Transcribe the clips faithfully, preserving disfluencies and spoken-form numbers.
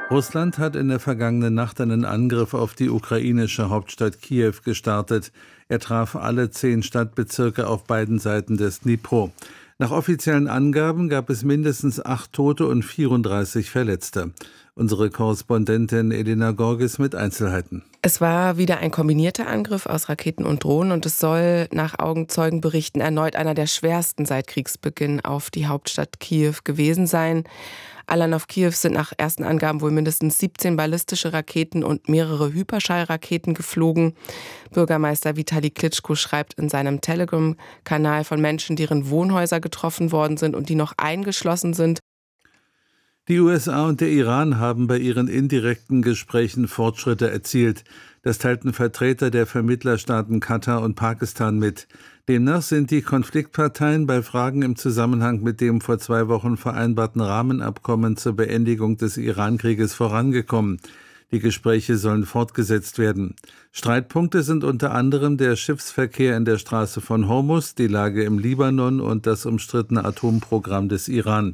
Russland hat in der vergangenen Nacht einen Angriff auf die ukrainische Hauptstadt Kiew gestartet. Er traf alle zehn Stadtbezirke auf beiden Seiten des Dnipro. Nach offiziellen Angaben gab es mindestens acht Tote und vierunddreißig Verletzte. Unsere Korrespondentin Elena Gorgis mit Einzelheiten. Es war wieder ein kombinierter Angriff aus Raketen und Drohnen und es soll nach Augenzeugenberichten erneut einer der schwersten seit Kriegsbeginn auf die Hauptstadt Kiew gewesen sein. Allein auf Kiew sind nach ersten Angaben wohl mindestens siebzehn ballistische Raketen und mehrere Hyperschallraketen geflogen. Bürgermeister Vitali Klitschko schreibt in seinem Telegram-Kanal von Menschen, deren Wohnhäuser getroffen worden sind und die noch eingeschlossen sind. Die U S A und der Iran haben bei ihren indirekten Gesprächen Fortschritte erzielt. Das teilten Vertreter der Vermittlerstaaten Katar und Pakistan mit. Demnach sind die Konfliktparteien bei Fragen im Zusammenhang mit dem vor zwei Wochen vereinbarten Rahmenabkommen zur Beendigung des Iran-Krieges vorangekommen. Die Gespräche sollen fortgesetzt werden. Streitpunkte sind unter anderem der Schiffsverkehr in der Straße von Hormuz, die Lage im Libanon und das umstrittene Atomprogramm des Iran.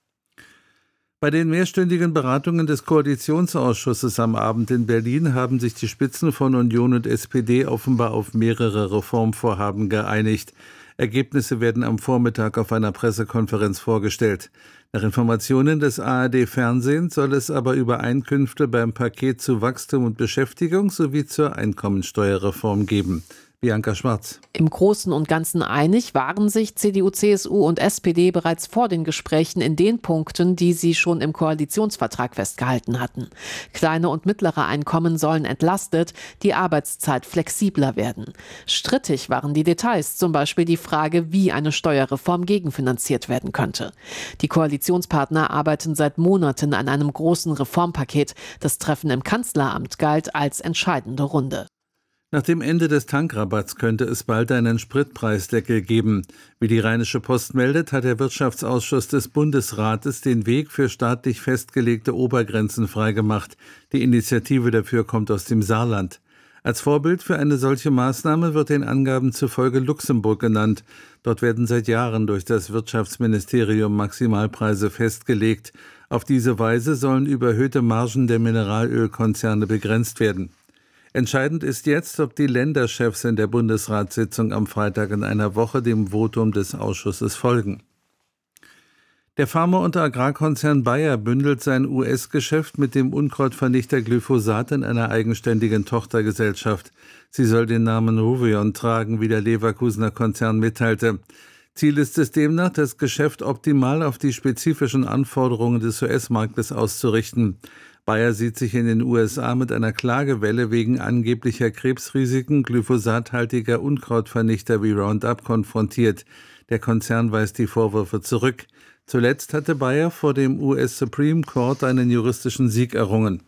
Bei den mehrstündigen Beratungen des Koalitionsausschusses am Abend in Berlin haben sich die Spitzen von Union und S P D offenbar auf mehrere Reformvorhaben geeinigt. Ergebnisse werden am Vormittag auf einer Pressekonferenz vorgestellt. Nach Informationen des A R D-Fernsehens soll es aber Übereinkünfte beim Paket zu Wachstum und Beschäftigung sowie zur Einkommensteuerreform geben. Bianca Schwarz. Im Großen und Ganzen einig waren sich C D U, C S U und S P D bereits vor den Gesprächen in den Punkten, die sie schon im Koalitionsvertrag festgehalten hatten. Kleine und mittlere Einkommen sollen entlastet, die Arbeitszeit flexibler werden. Strittig waren die Details, zum Beispiel die Frage, wie eine Steuerreform gegenfinanziert werden könnte. Die Koalitionspartner arbeiten seit Monaten an einem großen Reformpaket. Das Treffen im Kanzleramt galt als entscheidende Runde. Nach dem Ende des Tankrabatts könnte es bald einen Spritpreisdeckel geben. Wie die Rheinische Post meldet, hat der Wirtschaftsausschuss des Bundesrates den Weg für staatlich festgelegte Obergrenzen freigemacht. Die Initiative dafür kommt aus dem Saarland. Als Vorbild für eine solche Maßnahme wird den Angaben zufolge Luxemburg genannt. Dort werden seit Jahren durch das Wirtschaftsministerium Maximalpreise festgelegt. Auf diese Weise sollen überhöhte Margen der Mineralölkonzerne begrenzt werden. Entscheidend ist jetzt, ob die Länderchefs in der Bundesratssitzung am Freitag in einer Woche dem Votum des Ausschusses folgen. Der Pharma- und Agrarkonzern Bayer bündelt sein U S-Geschäft mit dem Unkrautvernichter Glyphosat in einer eigenständigen Tochtergesellschaft. Sie soll den Namen Ruveon tragen, wie der Leverkusener Konzern mitteilte. Ziel ist es demnach, das Geschäft optimal auf die spezifischen Anforderungen des U S-Marktes auszurichten. Bayer sieht sich in den U S A mit einer Klagewelle wegen angeblicher Krebsrisiken glyphosathaltiger Unkrautvernichter wie Roundup konfrontiert. Der Konzern weist die Vorwürfe zurück. Zuletzt hatte Bayer vor dem U S Supreme Court einen juristischen Sieg errungen.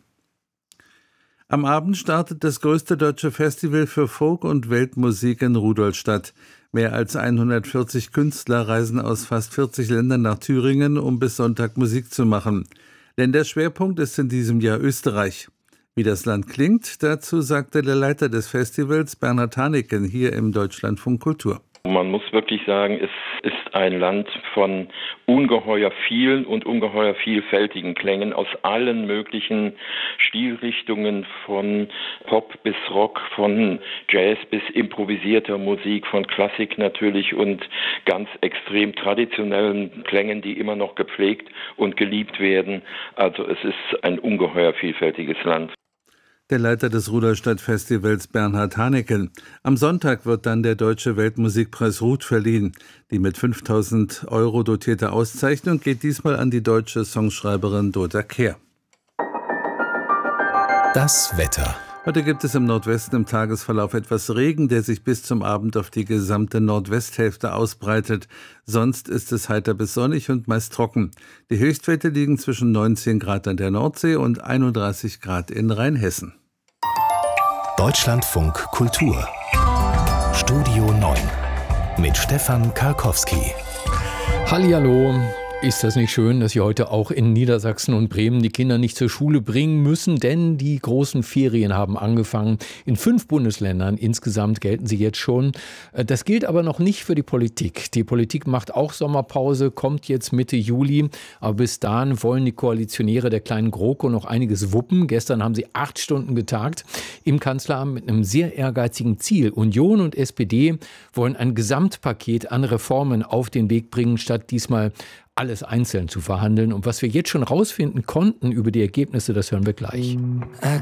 Am Abend startet das größte deutsche Festival für Folk- und Weltmusik in Rudolstadt. Mehr als hundertvierzig Künstler reisen aus fast vierzig Ländern nach Thüringen, um bis Sonntag Musik zu machen. Länderschwerpunkt ist in diesem Jahr Österreich. Wie das Land klingt, dazu sagte der Leiter des Festivals Bernhard Haneken hier im Deutschlandfunk Kultur. Man muss wirklich sagen, es ist ein Land von ungeheuer vielen und ungeheuer vielfältigen Klängen aus allen möglichen Stilrichtungen, von Pop bis Rock, von Jazz bis improvisierter Musik, von Klassik natürlich und ganz extrem traditionellen Klängen, die immer noch gepflegt und geliebt werden. Also es ist ein ungeheuer vielfältiges Land. Der Leiter des Rudolstadt-Festivals Bernhard Haneken. Am Sonntag wird dann der Deutsche Weltmusikpreis Ruth verliehen. Die mit fünftausend Euro dotierte Auszeichnung geht diesmal an die deutsche Songschreiberin Dota Kehr. Das Wetter. Heute gibt es im Nordwesten im Tagesverlauf etwas Regen, der sich bis zum Abend auf die gesamte Nordwesthälfte ausbreitet. Sonst ist es heiter bis sonnig und meist trocken. Die Höchstwerte liegen zwischen neunzehn Grad an der Nordsee und einunddreißig Grad in Rheinhessen. Deutschlandfunk Kultur. Studio neun mit Stefan Karkowski. Hallihallo. Ist das nicht schön, dass Sie heute auch in Niedersachsen und Bremen die Kinder nicht zur Schule bringen müssen, denn die großen Ferien haben angefangen. In fünf Bundesländern insgesamt gelten sie jetzt schon. Das gilt aber noch nicht für die Politik. Die Politik macht auch Sommerpause, kommt jetzt Mitte Juli. Aber bis dahin wollen die Koalitionäre der kleinen GroKo noch einiges wuppen. Gestern haben sie acht Stunden getagt im Kanzleramt mit einem sehr ehrgeizigen Ziel. Union und S P D wollen ein Gesamtpaket an Reformen auf den Weg bringen, statt diesmal alles einzeln zu verhandeln. Und was wir jetzt schon rausfinden konnten über die Ergebnisse, das hören wir gleich.